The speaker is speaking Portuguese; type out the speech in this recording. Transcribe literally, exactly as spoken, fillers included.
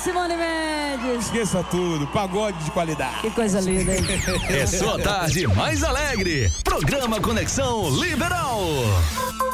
Simone Mendes. Esqueça tudo, pagode de qualidade. Que coisa linda, hein? É sua tarde mais alegre. Programa Conexão Liberal.